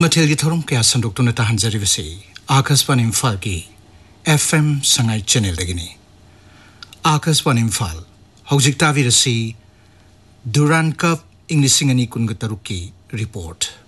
मथेल की थोरम क्या संदोक्तुन ताहंजरिबसे आकाशवाणी इम्फाल की FM संगाई चैनल दगिनी आकाशवाणी इम्फाल हौजिक ताबिरसी दुरान कप इंग्लिशिंग अनि कुनगतरुक की रिपोर्ट